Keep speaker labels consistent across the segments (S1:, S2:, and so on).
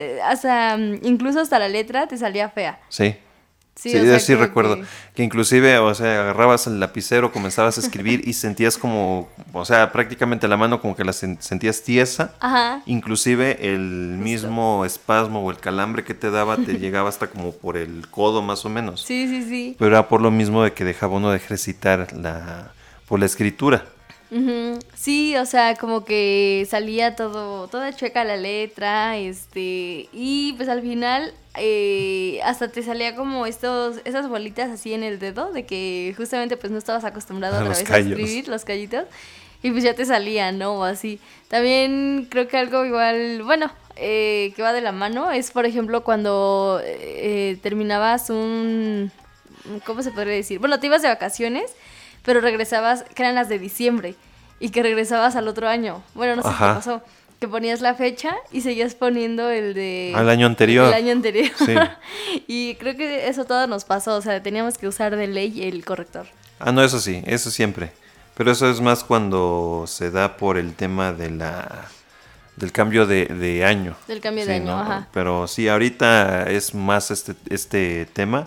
S1: hasta, incluso hasta la letra te salía fea.
S2: Sí.
S1: Sí,
S2: Sí,
S1: o sea,
S2: sí
S1: como
S2: recuerdo que inclusive, o sea, agarrabas el lapicero, comenzabas a escribir y sentías como, o sea, prácticamente la mano como que la sentías tiesa,
S1: Ajá,
S2: inclusive el
S1: justo.
S2: mismo espasmo o el calambre que te daba te llegaba hasta como por el codo más o menos,
S1: Sí, sí, sí.
S2: pero era por lo mismo de que dejaba uno de ejercitar por la escritura.
S1: Ujú. Sí, o sea, como que salía todo, toda chueca la letra, y pues al final hasta te salía como esas bolitas así en el dedo, de que justamente pues no estabas acostumbrado
S2: A
S1: otra
S2: los
S1: vez a
S2: callos.
S1: escribir los callitos, y pues ya te salía, ¿no? O así. También creo que algo igual, bueno, que va de la mano, es por ejemplo cuando terminabas ¿cómo se podría decir? Bueno, te ibas de vacaciones, pero regresabas, que eran las de diciembre, y que regresabas al otro año. Bueno, no sé si te
S2: Ajá,
S1: pasó, que ponías la fecha y seguías poniendo
S2: al año
S1: el
S2: anterior.
S1: año anterior.
S2: Sí.
S1: Y creo que eso todo nos pasó, o sea, teníamos que usar de ley el corrector.
S2: Ah, no, eso sí, eso siempre. Pero eso es más cuando se da por el tema del cambio de año.
S1: Del cambio de
S2: Sí,
S1: año,
S2: ¿no?
S1: ajá.
S2: Pero sí, ahorita es más este tema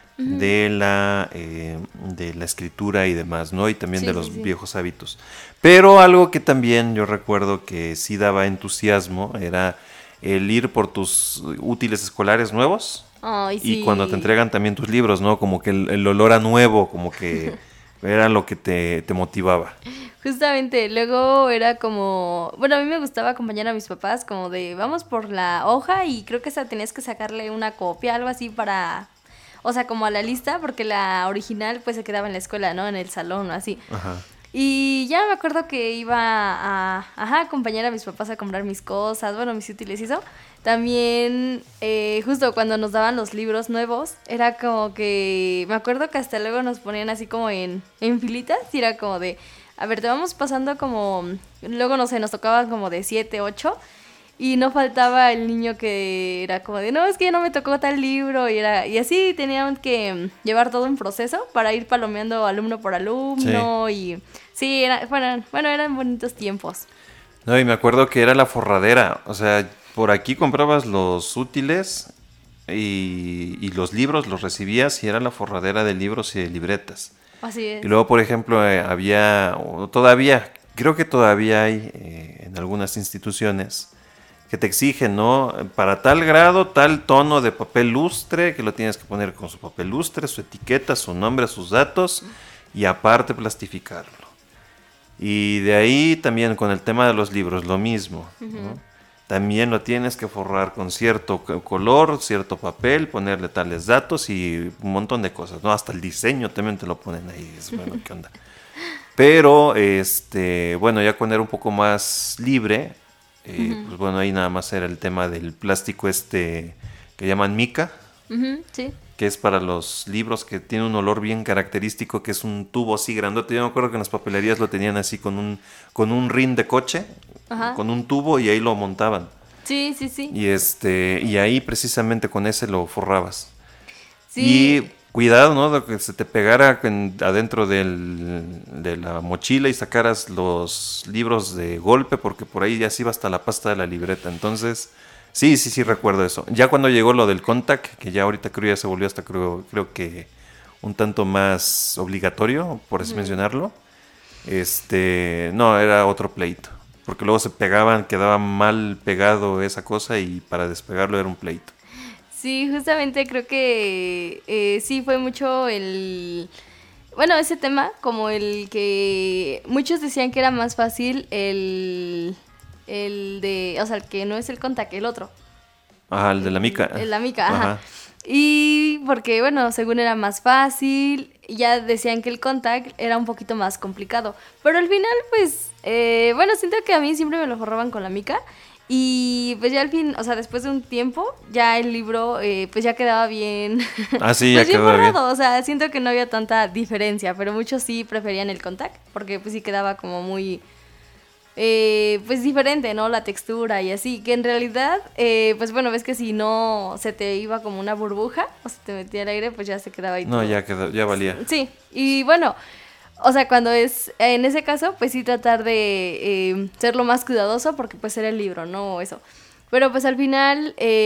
S2: de la escritura y demás, ¿no? Y también de
S1: Sí, sí,
S2: los
S1: sí.
S2: viejos hábitos. Pero algo que también yo recuerdo que sí daba entusiasmo era el ir por tus útiles escolares nuevos
S1: Ay,
S2: y cuando te
S1: sí.
S2: entregan también tus libros, ¿no? Como que el olor a nuevo, como que era lo que te motivaba.
S1: Justamente, luego era como, bueno, a mí me gustaba acompañar a mis papás como de, vamos por la hoja y creo que esa tenías que sacarle una copia, algo así para, o sea, como a la lista, porque la original pues se quedaba en la escuela, ¿no? En el salón o así.
S2: Ajá.
S1: Y ya me acuerdo que iba a acompañar a mis papás a comprar mis cosas, bueno, mis útiles y eso. También, justo cuando nos daban los libros nuevos, era como que, me acuerdo que hasta luego nos ponían así como en filitas y era como de, a ver, te vamos pasando como, luego no sé, nos tocaban como de 7 8 y no faltaba el niño que era como de, no, es que ya no me tocó tal libro. Y así tenían que llevar todo un proceso para ir palomeando alumno por
S2: Sí.
S1: alumno. Y sí, bueno, eran bonitos tiempos.
S2: No, y me acuerdo que era la forradera. O sea, por aquí comprabas los útiles y los libros los recibías y era la forradera de libros y de libretas.
S1: Así
S2: Y
S1: es.
S2: luego, por ejemplo, había, o todavía, creo que todavía hay en algunas instituciones que te exigen, ¿no? Para tal grado, tal tono de papel lustre, que lo tienes que poner con su papel lustre, su etiqueta, su nombre, sus datos, y aparte plastificarlo. Y de ahí también con el tema de los libros, lo mismo, ¿no? También lo tienes que forrar con cierto color, cierto papel, ponerle tales datos y un montón de cosas, ¿no? Hasta el diseño también te lo ponen ahí, es bueno, ¿qué onda? Pero, bueno, ya cuando era un poco más libre, pues bueno, ahí nada más era el tema del plástico que llaman mica,
S1: Ujú, sí.
S2: que es para los libros, que tiene un olor bien característico, que es un tubo así grandote. Yo me acuerdo que en las papelerías lo tenían así con un rin de coche,
S1: Ajá.
S2: con un tubo y ahí lo montaban.
S1: Sí, sí, sí.
S2: Y ahí precisamente con ese lo forrabas.
S1: Sí,
S2: Y cuidado, ¿no? De que se te pegara adentro de la mochila y sacaras los libros de golpe, porque por ahí ya se iba hasta la pasta de la libreta. Entonces, sí, sí, sí recuerdo eso. Ya cuando llegó lo del contact, que ya ahorita creo ya se volvió hasta creo que un tanto más obligatorio, por así mencionarlo. No, era otro pleito. Porque luego se pegaban, quedaba mal pegado esa cosa y para despegarlo era un pleito.
S1: sí, justamente creo que sí fue mucho bueno, ese tema, como el que muchos decían que era más fácil o sea, el que no es el contact, el otro.
S2: Ajá, el de la mica.
S1: El amica, ajá.
S2: Ajá.
S1: Y porque, bueno, según era más fácil, ya decían que el contact era un poquito más complicado. Pero al final, pues, bueno, siento que a mí siempre me lo forraban con la mica. Y pues ya al fin, o sea, después de un tiempo, ya el libro, pues ya quedaba bien,
S2: Ah, sí,
S1: pues
S2: ya
S1: bien
S2: quedó bien.
S1: borrado. O sea, siento que no había tanta diferencia, pero muchos sí preferían el contact, porque pues sí quedaba como muy pues diferente, ¿no? La textura y así, que en realidad, pues bueno, ves que si no se te iba como una burbuja o se te metía el aire, pues ya se quedaba ahí
S2: No,
S1: todo.
S2: ya quedó, ya valía.
S1: Sí, y bueno, o sea, cuando es, en ese caso, pues sí tratar de ser lo más cuidadoso porque pues era el libro, ¿no? Eso. Pero pues al final,